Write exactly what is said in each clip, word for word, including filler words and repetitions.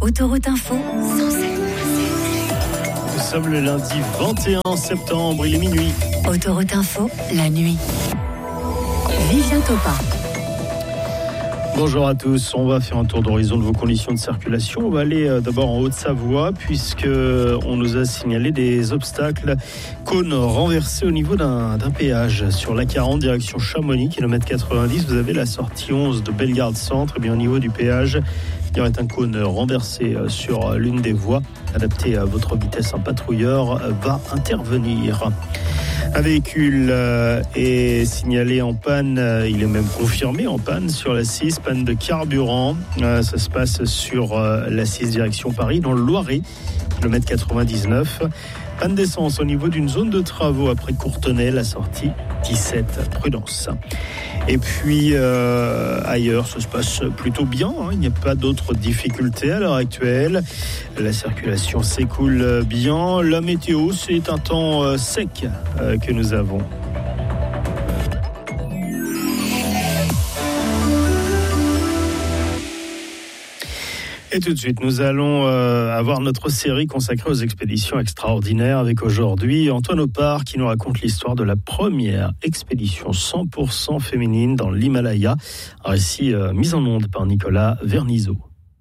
Autoroute Info, cent sept. Nous sommes le lundi vingt et un septembre, il est minuit. Autoroute Info, la nuit. Vivien Topin. Bonjour à tous, on va faire un tour d'horizon de vos conditions de circulation. On va aller d'abord en Haute-Savoie puisque on nous a signalé des obstacles, cônes renversés au niveau d'un, d'un péage sur l'A quarante direction Chamonix, kilomètre quatre-vingt-dix. Vous avez la sortie onze de Bellegarde Centre. Et bien au niveau du péage, il y aurait un cône renversé sur l'une des voies. Adapté à votre vitesse, un patrouilleur va intervenir. Un véhicule est signalé en panne, il est même confirmé en panne sur la six, panne de carburant. Ça se passe sur la six direction Paris, dans le Loiret, kilomètre quatre-vingt-dix-neuf. Panne d'essence au niveau d'une zone de travaux après Courtenay, la sortie dix-sept, prudence. Et puis euh, ailleurs, ça se passe plutôt bien, hein. Il n'y a pas d'autres difficultés à l'heure actuelle. La circulation s'écoule bien. La météo, c'est un temps euh, sec euh, que nous avons. Et tout de suite, nous allons euh, avoir notre série consacrée aux expéditions extraordinaires avec aujourd'hui Antoine Opar qui nous raconte l'histoire de la première expédition cent pour cent féminine dans l'Himalaya. Un récit euh, mis en onde par Nicolas Vernizeau.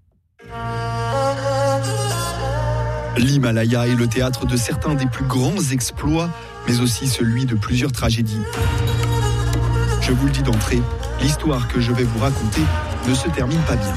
L'Himalaya est le théâtre de certains des plus grands exploits, mais aussi celui de plusieurs tragédies. Je vous le dis d'entrée, l'histoire que je vais vous raconter ne se termine pas bien.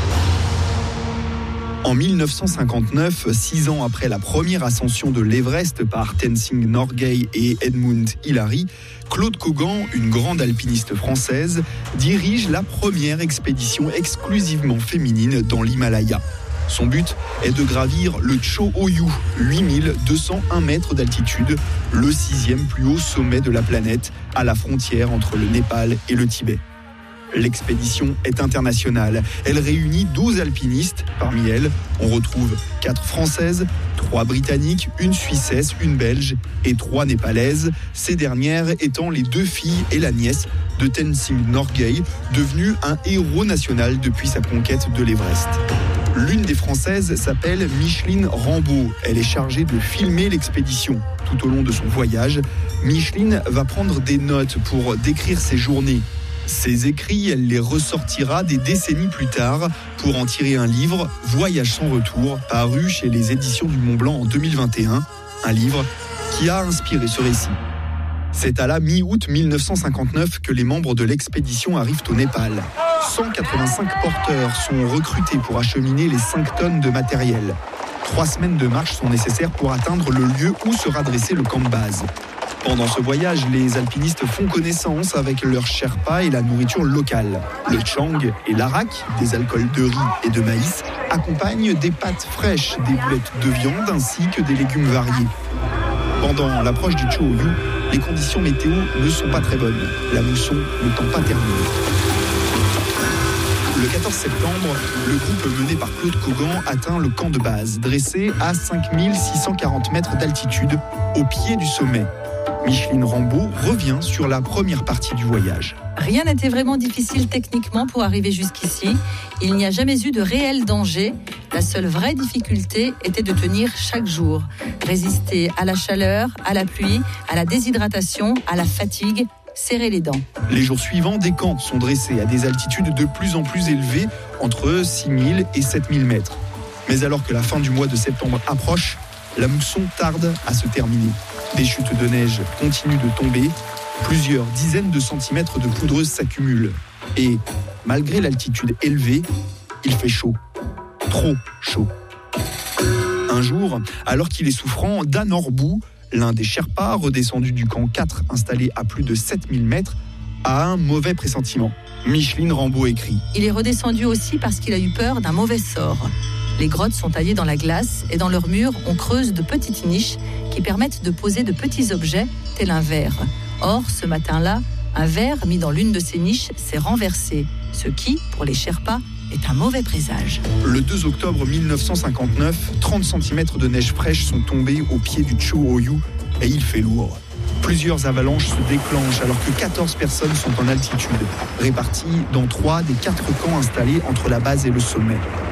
En dix-neuf cent cinquante-neuf, six ans après la première ascension de l'Everest par Tenzing Norgay et Edmund Hillary, Claude Cogan, une grande alpiniste française, dirige la première expédition exclusivement féminine dans l'Himalaya. Son but est de gravir le Cho Oyu, huit mille deux cent un mètres d'altitude, le sixième plus haut sommet de la planète, à la frontière entre le Népal et le Tibet. L'expédition est internationale. Elle réunit douze alpinistes. Parmi elles, on retrouve quatre Françaises, trois Britanniques, une Suissesse, une Belge et trois Népalaises. Ces dernières étant les deux filles et la nièce de Tenzing Norgay, devenu un héros national depuis sa conquête de l'Everest. L'une des Françaises s'appelle Micheline Rambaud. Elle est chargée de filmer l'expédition. Tout au long de son voyage, Micheline va prendre des notes pour décrire ses journées. Ces écrits, elle les ressortira des décennies plus tard pour en tirer un livre, Voyage sans retour, paru chez les éditions du Mont Blanc en deux mille vingt et un, un livre qui a inspiré ce récit. C'est à la mi-août dix-neuf cent cinquante-neuf que les membres de l'expédition arrivent au Népal. cent quatre-vingt-cinq porteurs sont recrutés pour acheminer les cinq tonnes de matériel. Trois semaines de marche sont nécessaires pour atteindre le lieu où sera dressé le camp de base. Pendant ce voyage, les alpinistes font connaissance avec leurs sherpas et la nourriture locale. Le chang et l'arak, des alcools de riz et de maïs, accompagnent des pâtes fraîches, des boulettes de viande ainsi que des légumes variés. Pendant l'approche du Cho Oyu, les conditions météo ne sont pas très bonnes, la mousson n'étant pas terminée. Le quatorze septembre, le groupe mené par Claude Cogan atteint le camp de base, dressé à cinq mille six cent quarante mètres d'altitude, au pied du sommet. Micheline Rambaud revient sur la première partie du voyage. Rien n'était vraiment difficile techniquement pour arriver jusqu'ici. Il n'y a jamais eu de réel danger. La seule vraie difficulté était de tenir chaque jour. Résister à la chaleur, à la pluie, à la déshydratation, à la fatigue, serrer les dents. Les jours suivants, des camps sont dressés à des altitudes de plus en plus élevées, entre six mille et sept mille mètres. Mais alors que la fin du mois de septembre approche, la mousson tarde à se terminer. Des chutes de neige continuent de tomber. Plusieurs dizaines de centimètres de poudreuse s'accumulent. Et, malgré l'altitude élevée, il fait chaud. Trop chaud. Un jour, alors qu'il est souffrant, Dan Orbou, l'un des Sherpas redescendus du camp quatre installé à plus de sept mille mètres, a un mauvais pressentiment. Micheline Rambaud écrit « Il est redescendu aussi parce qu'il a eu peur d'un mauvais sort. Les grottes sont taillées dans la glace et dans leurs murs, on creuse de petites niches qui permettent de poser de petits objets, tel un verre. Or, ce matin-là, un verre mis dans l'une de ces niches s'est renversé, ce qui, pour les Sherpas, est un mauvais présage. » Le deux octobre dix-neuf cent cinquante-neuf, trente centimètres de neige fraîche sont tombés au pied du Cho Oyu et il fait lourd. Plusieurs avalanches se déclenchent alors que quatorze personnes sont en altitude, réparties dans trois des quatre camps installés entre la base et le sommet.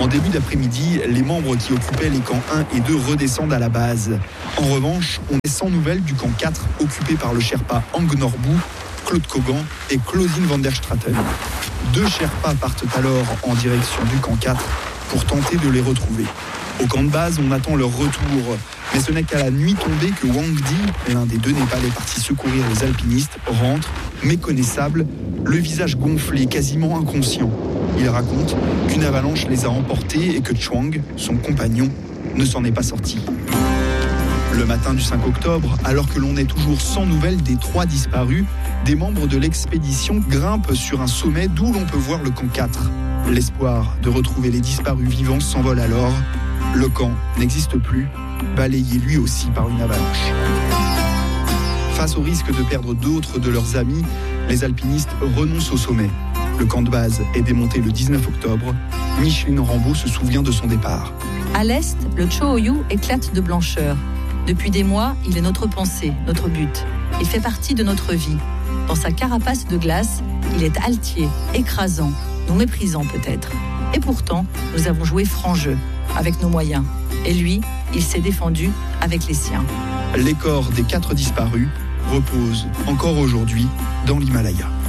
En début d'après-midi, les membres qui occupaient les camps un et deux redescendent à la base. En revanche, on est sans nouvelles du camp quatre, occupé par le Sherpa Ang Norbu, Claude Kogan et Claudine van der Straten. Deux Sherpas partent alors en direction du camp quatre pour tenter de les retrouver. Au camp de base, on attend leur retour. Mais ce n'est qu'à la nuit tombée que Wang Di, l'un des deux Népalais partis secourir les alpinistes, rentre, méconnaissable, le visage gonflé, quasiment inconscient. Il raconte qu'une avalanche les a emportés et que Chuang, son compagnon, ne s'en est pas sorti. Le matin du cinq octobre, alors que l'on est toujours sans nouvelles des trois disparus, des membres de l'expédition grimpent sur un sommet d'où l'on peut voir le camp quatre. L'espoir de retrouver les disparus vivants s'envole alors. Le camp n'existe plus, balayé lui aussi par une avalanche. Face au risque de perdre d'autres de leurs amis, les alpinistes renoncent au sommet. Le camp de base est démonté le dix-neuf octobre. Micheline Rambaud se souvient de son départ. À l'est, le Cho-Oyu éclate de blancheur. Depuis des mois, il est notre pensée, notre but. Il fait partie de notre vie. Dans sa carapace de glace, il est altier, écrasant, nous méprisant peut-être. Et pourtant, nous avons joué franc jeu, avec nos moyens. Et lui, il s'est défendu avec les siens. Les corps des quatre disparus reposent encore aujourd'hui dans l'Himalaya.